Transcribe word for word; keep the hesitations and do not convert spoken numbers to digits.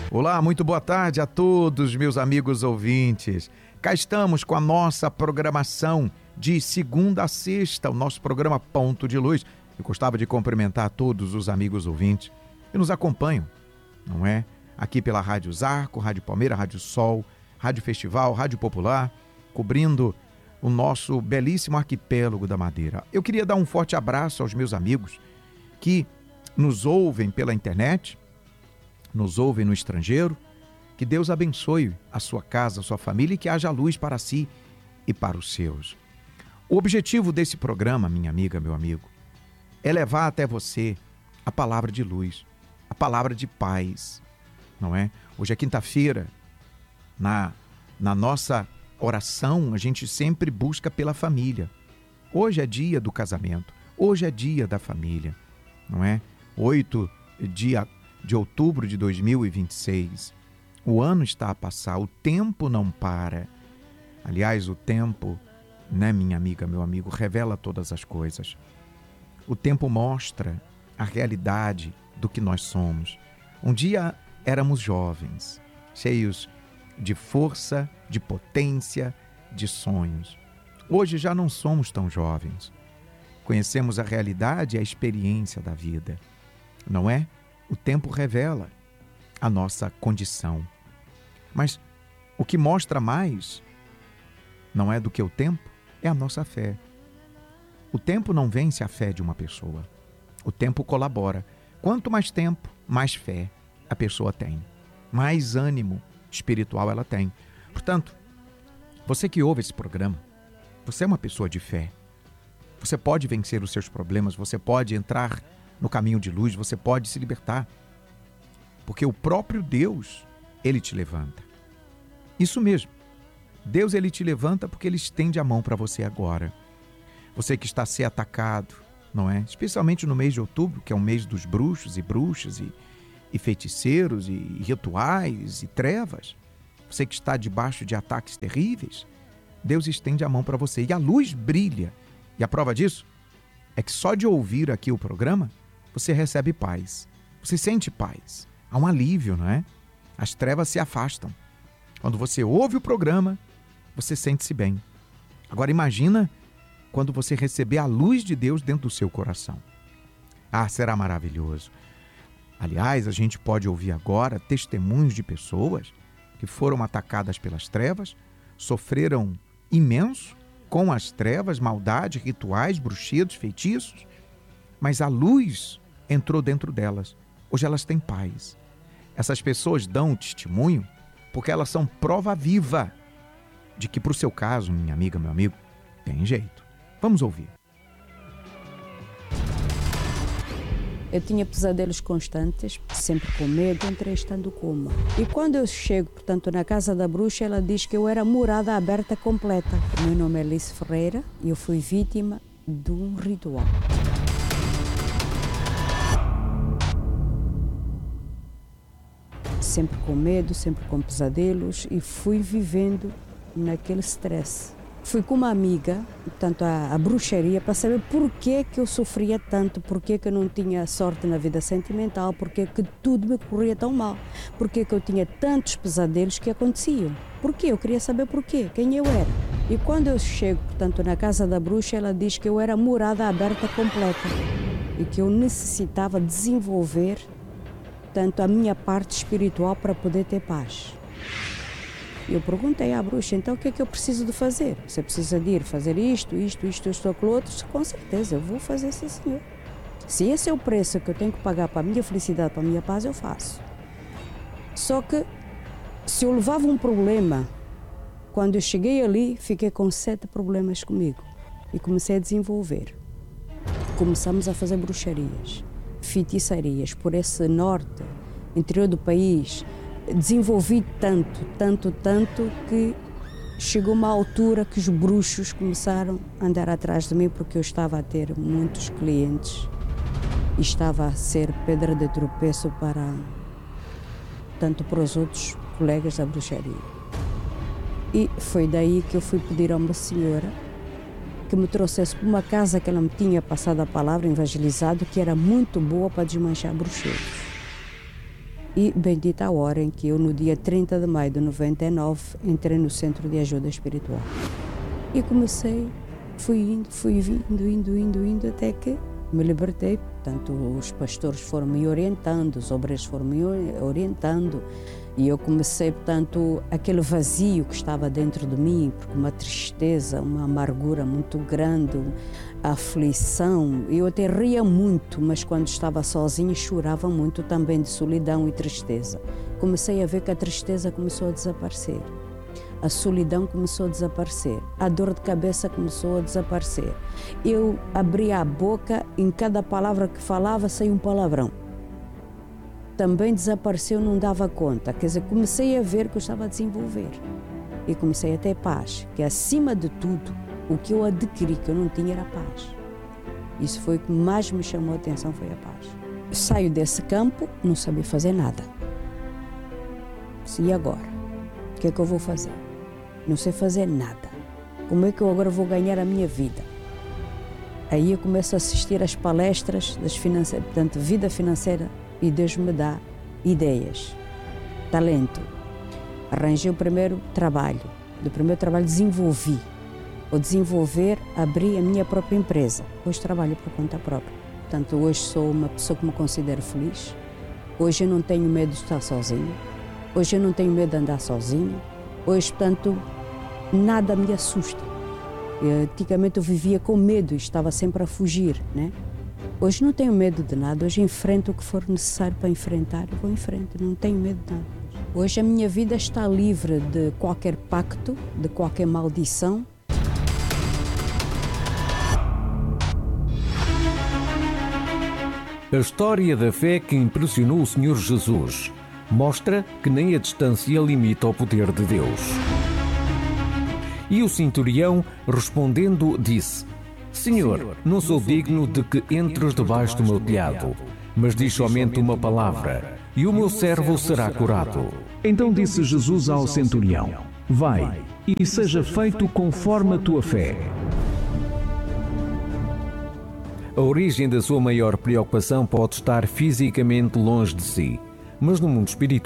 Olá, muito boa tarde a todos, meus amigos ouvintes. Cá estamos com a nossa programação de segunda a sexta, o nosso programa Ponto de Luz. Eu gostava de cumprimentar todos os amigos ouvintes que nos acompanham, não é? Aqui pela Rádio Zarco, Rádio Palmeira, Rádio Sol, Rádio Festival, Rádio Popular, cobrindo o nosso belíssimo arquipélago da Madeira. Eu queria dar um forte abraço aos meus amigos que nos ouvem pela internet, nos ouvem no estrangeiro. Que Deus abençoe a sua casa, a sua família e que haja luz para si e para os seus. O objetivo desse programa, minha amiga, meu amigo, é levar até você a palavra de luz, a palavra de paz, não é? Hoje é quinta-feira, na, na nossa oração a gente sempre busca pela família. Hoje é dia do casamento, hoje é dia da família, não é? oito de outubro de dois mil e vinte e seis. O ano está a passar, o tempo não para. Aliás, o tempo, né, minha amiga, meu amigo, revela todas as coisas. O tempo mostra a realidade do que nós somos. Um dia éramos jovens, cheios de força, de potência, de sonhos. Hoje já não somos tão jovens. Conhecemos a realidade e a experiência da vida. Não é? O tempo revela a nossa condição. Mas o que mostra mais, não é do que o tempo, é a nossa fé. O tempo não vence a fé de uma pessoa. O tempo colabora. Quanto mais tempo, mais fé a pessoa tem. Mais ânimo espiritual ela tem. Portanto, você que ouve esse programa, você é uma pessoa de fé. Você pode vencer os seus problemas, você pode entrar no caminho de luz, você pode se libertar. Porque o próprio Deus, Ele te levanta. Isso mesmo. Deus, Ele te levanta porque Ele estende a mão para você agora. Você que está a ser atacado, não é? Especialmente no mês de outubro, que é o mês dos bruxos e bruxas e, e feiticeiros e, e rituais e trevas. Você que está debaixo de ataques terríveis, Deus estende a mão para você e a luz brilha. E a prova disso é que só de ouvir aqui o programa, você recebe paz. Você sente paz. Há um alívio, não é? As trevas se afastam. Quando você ouve o programa, você sente-se bem. Agora imagina quando você receber a luz de Deus dentro do seu coração. Ah, será maravilhoso. Aliás, a gente pode ouvir agora testemunhos de pessoas que foram atacadas pelas trevas, sofreram imenso com as trevas, maldade, rituais, bruxedos, feitiços, mas a luz entrou dentro delas. Hoje elas têm paz. Essas pessoas dão testemunho porque elas são prova viva de que para o seu caso, minha amiga, meu amigo, tem jeito. Vamos ouvir. Eu tinha pesadelos constantes, sempre com medo, entrei estando coma. E quando eu chego, portanto, na casa da bruxa, ela diz que eu era morada aberta completa. O meu nome é Alice Ferreira e eu fui vítima de um ritual. Sempre com medo, sempre com pesadelos e fui vivendo naquele stress. Fui com uma amiga, portanto, à, à bruxaria, para saber porquê que eu sofria tanto, porquê que eu não tinha sorte na vida sentimental, porquê que tudo me corria tão mal, porquê que eu tinha tantos pesadelos que aconteciam. Porquê? Eu queria saber porquê, quem eu era. E quando eu chego, portanto, na casa da bruxa, ela diz que eu era morada aberta completa e que eu necessitava desenvolver tanto a minha parte espiritual para poder ter paz. Eu perguntei à bruxa, então o que é que eu preciso de fazer? Você precisa de ir fazer isto, isto, isto, isto, aquilo outro? Com certeza, eu vou fazer, sim, senhor. Se esse é o preço que eu tenho que pagar para a minha felicidade, para a minha paz, eu faço. Só que, se eu levava um problema, quando eu cheguei ali, fiquei com sete problemas comigo. E comecei a desenvolver. Começamos a fazer bruxarias, feitiçarias por esse norte, interior do país. Desenvolvi tanto, tanto, tanto que chegou uma altura que os bruxos começaram a andar atrás de mim porque eu estava a ter muitos clientes e estava a ser pedra de tropeço para tanto para os outros colegas da bruxaria. E foi daí que eu fui pedir a uma senhora que me trouxesse para uma casa que ela me tinha passado a palavra, evangelizado, que era muito boa para desmanchar bruxeiros. E bendita a hora em que eu, no dia trinta de maio de noventa e nove, entrei no Centro de Ajuda Espiritual. E comecei, fui indo, fui vindo, indo, indo, indo, até que me libertei. Portanto, os pastores foram me orientando, os obreiros foram me orientando. E eu comecei, portanto, aquele vazio que estava dentro de mim, porque uma tristeza, uma amargura muito grande, a aflição. Eu até ria muito, mas quando estava sozinha chorava muito também de solidão e tristeza. Comecei a ver que a tristeza começou a desaparecer. A solidão começou a desaparecer. A dor de cabeça começou a desaparecer. Eu abria a boca, em cada palavra que falava saía um palavrão. Também desapareceu, não dava conta. Quer dizer, comecei a ver que eu estava a desenvolver. E comecei a ter paz, que acima de tudo, o que eu adquiri que eu não tinha era a paz. Isso foi o que mais me chamou a atenção, foi a paz. Saio desse campo, não sabia fazer nada. E agora? O que é que eu vou fazer? Não sei fazer nada. Como é que eu agora vou ganhar a minha vida? Aí eu começo a assistir às palestras das finanças, portanto, vida financeira, e Deus me dá ideias, talento. Arranjei o primeiro trabalho. Do primeiro trabalho desenvolvi. Ao desenvolver, abri a minha própria empresa. Hoje trabalho por conta própria. Portanto, hoje sou uma pessoa que me considero feliz. Hoje eu não tenho medo de estar sozinha. Hoje eu não tenho medo de andar sozinha. Hoje, portanto, nada me assusta. Eu, antigamente eu vivia com medo e estava sempre a fugir, né? Hoje não tenho medo de nada, hoje enfrento o que for necessário para enfrentar, eu vou em frente, não tenho medo de nada. Hoje a minha vida está livre de qualquer pacto, de qualquer maldição. A história da fé que impressionou o Senhor Jesus mostra que nem a distância limita o poder de Deus. E o centurião, respondendo, disse: Senhor, não sou digno de que entres debaixo do meu telhado, mas diz somente uma palavra, e o meu servo será curado. Então disse Jesus ao centurião: Vai, e seja feito conforme a tua fé. A origem da sua maior preocupação pode estar fisicamente longe de si, mas no mundo espiritual